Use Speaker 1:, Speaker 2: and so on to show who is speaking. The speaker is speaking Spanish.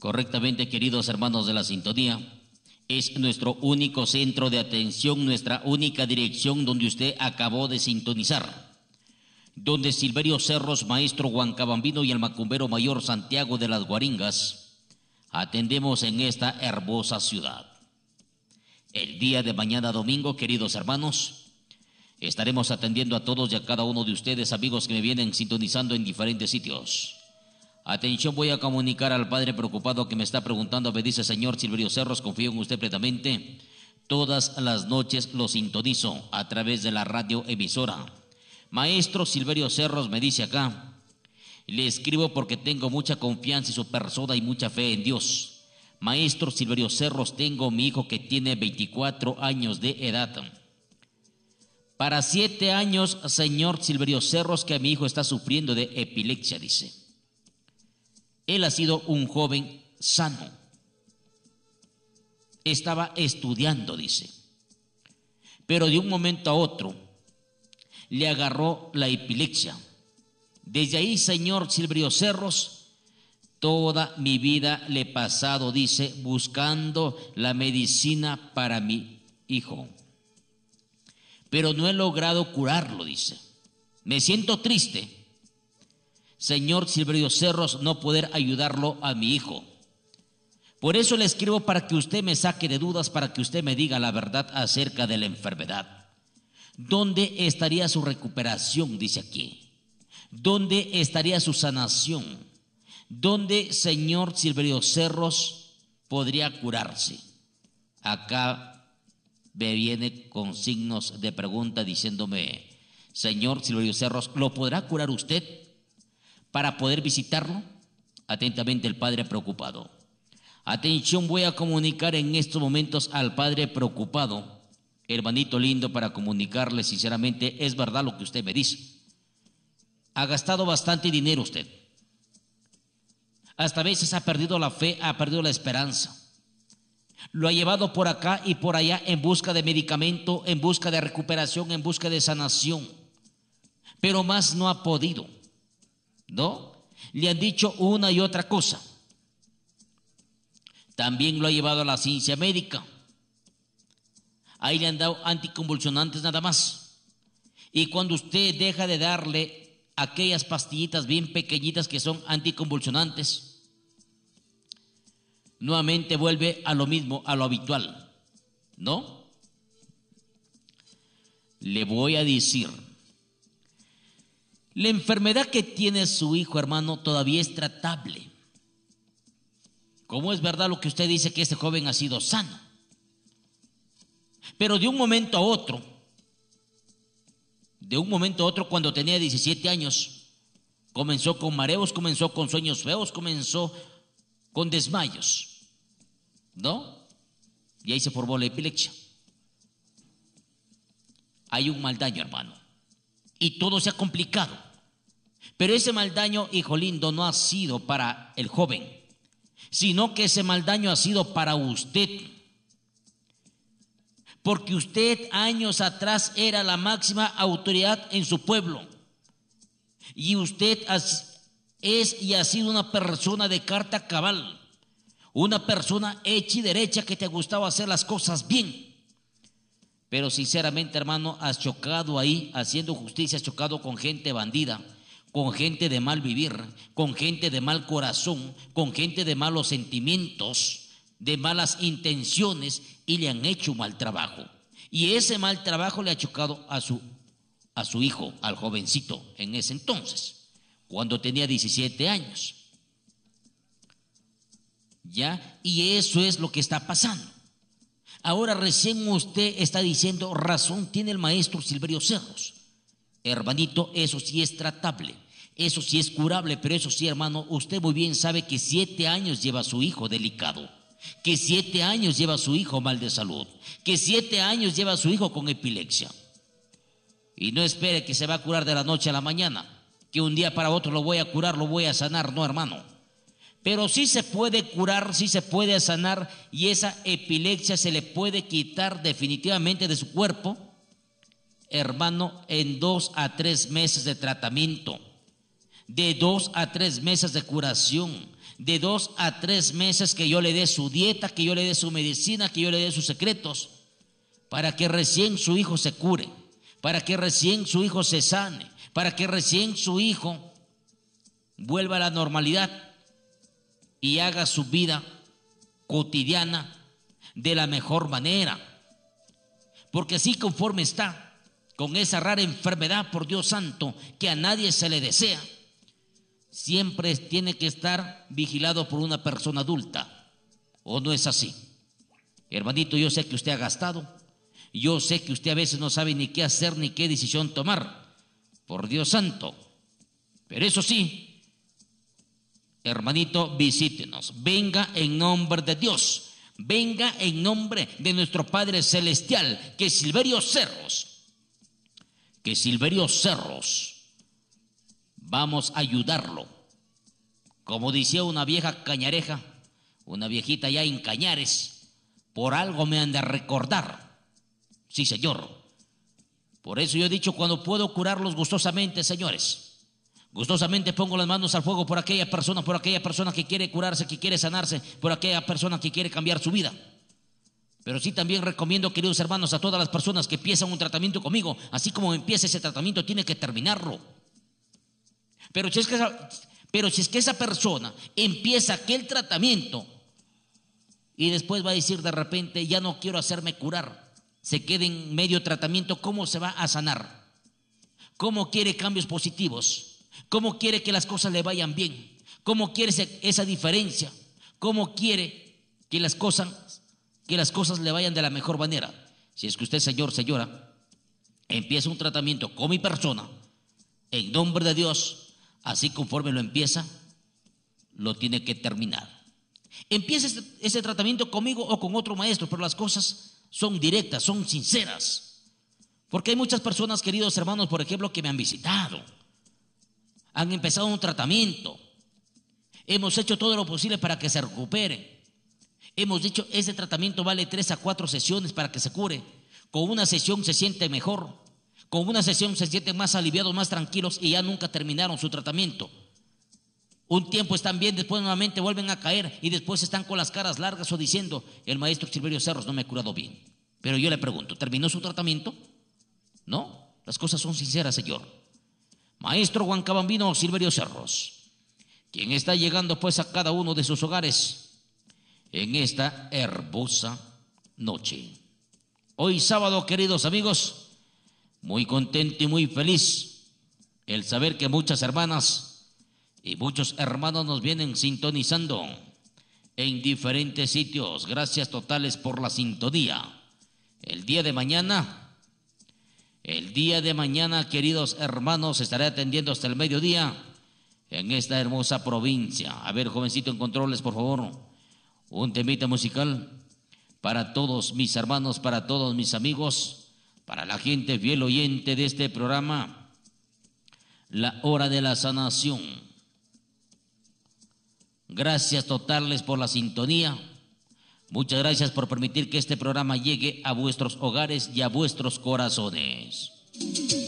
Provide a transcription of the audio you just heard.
Speaker 1: Correctamente, queridos hermanos de la sintonía, es nuestro único centro de atención, nuestra única dirección donde usted acabó de sintonizar, donde Silverio Cerros, maestro huancabambino, y el macumbero mayor Santiago de las Guaringas atendemos en esta hermosa ciudad. El día de mañana domingo, queridos hermanos, estaremos atendiendo a todos y a cada uno de ustedes, amigos que me vienen sintonizando en diferentes sitios. Atención, voy a comunicar al padre preocupado que me está preguntando. Me dice: señor Silverio Cerros, confío en usted plenamente. Todas las noches lo sintonizo a través de la radio emisora. Maestro Silverio Cerros, me dice acá, le escribo porque tengo mucha confianza en su persona y mucha fe en Dios. Maestro Silverio Cerros, tengo mi hijo que tiene 24 años de edad. Para 7 años, señor Silverio Cerros, que mi hijo está sufriendo de epilepsia, dice. Él ha sido un joven sano. Estaba estudiando, dice. Pero de un momento a otro le agarró la epilepsia. Desde ahí, señor Silverio Cerros, toda mi vida le he pasado, dice, buscando la medicina para mi hijo. Pero no he logrado curarlo, dice. Me siento triste, señor Silverio Cerros, no poder ayudarlo a mi hijo. Por eso le escribo para que usted me saque de dudas, para que usted me diga la verdad acerca de la enfermedad. ¿Dónde estaría su recuperación? Dice aquí. ¿Dónde estaría su sanación? ¿Dónde, señor Silverio Cerros, podría curarse? Acá me viene con signos de pregunta diciéndome: señor Silverio Cerros, ¿lo podrá curar usted para poder visitarlo? Atentamente, el padre preocupado. Atención, voy a comunicar en estos momentos al padre preocupado, hermanito lindo, para comunicarle sinceramente, es verdad lo que usted me dice. Ha gastado bastante dinero usted. Hasta a veces ha perdido la fe, ha perdido la esperanza. Lo ha llevado por acá y por allá en busca de medicamento, en busca de recuperación, en busca de sanación. Pero más no ha podido, ¿no? Le han dicho una y otra cosa. También lo ha llevado a la ciencia médica. Ahí le han dado anticonvulsionantes nada más. Y cuando usted deja de darle aquellas pastillitas bien pequeñitas que son anticonvulsionantes, nuevamente vuelve a lo mismo, a lo habitual, ¿no? Le voy a decir, la enfermedad que tiene su hijo, hermano, todavía es tratable. Como es verdad lo que usted dice, que este joven ha sido sano. Pero de un momento a otro, cuando tenía 17 años, comenzó con mareos, comenzó con sueños feos, comenzó con desmayos, ¿no? Y ahí se formó la epilepsia. Hay un mal daño, hermano, y todo se ha complicado. Pero ese mal daño, hijo lindo, no ha sido para el joven, sino que ese mal daño ha sido para usted. Porque usted años atrás era la máxima autoridad en su pueblo. Y usted es y ha sido una persona de carta cabal. Una persona hecha y derecha que te gustaba hacer las cosas bien. Pero sinceramente, hermano, has chocado ahí, haciendo justicia, has chocado con gente bandida, con gente de mal vivir, con gente de mal corazón, con gente de malos sentimientos, de malas intenciones, y le han hecho un mal trabajo. Y ese mal trabajo le ha chocado a su hijo, al jovencito, en ese entonces, cuando tenía 17 años. ¿Ya? Y eso es lo que está pasando. Ahora recién usted está diciendo, razón tiene el maestro Silverio Cerros. Hermanito, eso sí es tratable, eso sí es curable, pero eso sí, hermano, usted muy bien sabe que 7 años lleva su hijo delicado, que 7 años lleva su hijo mal de salud, que 7 años lleva su hijo con epilepsia. Y no espere que se va a curar de la noche a la mañana, que un día para otro lo voy a curar, lo voy a sanar, no, hermano. Pero sí se puede curar, sí se puede sanar, y esa epilepsia se le puede quitar definitivamente de su cuerpo, hermano, en 2 a 3 meses de tratamiento, de 2 a 3 meses de curación, de 2 a 3 meses que yo le dé su dieta, que yo le dé su medicina, que yo le dé sus secretos, para que recién su hijo se cure, para que recién su hijo se sane, para que recién su hijo vuelva a la normalidad y haga su vida cotidiana de la mejor manera. Porque así conforme está, con esa rara enfermedad, por Dios santo, que a nadie se le desea, siempre tiene que estar vigilado por una persona adulta. ¿O no es así? Hermanito, yo sé que usted ha gastado, yo sé que usted a veces no sabe ni qué hacer ni qué decisión tomar, por Dios santo. Pero eso sí, hermanito, visítenos, venga en nombre de Dios, venga en nombre de nuestro Padre Celestial, que Silverio Cerros, vamos a ayudarlo. Como decía una vieja cañareja, una viejita ya en Cañares, por algo me han de recordar. Sí, señor. Por eso yo he dicho, cuando puedo curarlos gustosamente, señores, gustosamente pongo las manos al fuego por aquella persona que quiere curarse, que quiere sanarse, por aquella persona que quiere cambiar su vida. Pero sí también recomiendo, queridos hermanos, a todas las personas que empiezan un tratamiento conmigo, así como empieza ese tratamiento, tiene que terminarlo. Pero si es que esa persona empieza aquel tratamiento y después va a decir de repente, ya no quiero hacerme curar, se queda en medio tratamiento, ¿cómo se va a sanar? ¿Cómo quiere cambios positivos? ¿Cómo quiere que las cosas le vayan bien? ¿Cómo quiere esa diferencia? ¿Cómo quiere que las cosas le vayan de la mejor manera? Si es que usted, señor, señora, empieza un tratamiento con mi persona, en nombre de Dios, así conforme lo empieza, lo tiene que terminar. Empieza ese tratamiento conmigo o con otro maestro, pero las cosas son directas, son sinceras. Porque hay muchas personas, queridos hermanos, por ejemplo, que me han visitado, han empezado un tratamiento, hemos hecho todo lo posible para que se recupere. Hemos dicho, ese tratamiento vale 3 a 4 sesiones para que se cure. Con una sesión se siente mejor, con una sesión se sienten más aliviados, más tranquilos, y ya nunca terminaron su tratamiento. Un tiempo están bien, después nuevamente vuelven a caer y después están con las caras largas o diciendo, el maestro Silverio Cerros no me ha curado bien. Pero yo le pregunto, ¿terminó su tratamiento? No, las cosas son sinceras, señor. Maestro Huancabambino Silverio Cerros, quien está llegando pues a cada uno de sus hogares en esta hermosa noche. Hoy sábado, queridos amigos, muy contento y muy feliz el saber que muchas hermanas y muchos hermanos nos vienen sintonizando en diferentes sitios. Gracias totales por la sintonía. El día de mañana, queridos hermanos, estaré atendiendo hasta el mediodía en esta hermosa provincia. A ver, jovencito en controles, por favor, un temita musical para todos mis hermanos, para todos mis amigos, para la gente fiel oyente de este programa, La Hora de la Sanación. Gracias totales por la sintonía. Muchas gracias por permitir que este programa llegue a vuestros hogares y a vuestros corazones.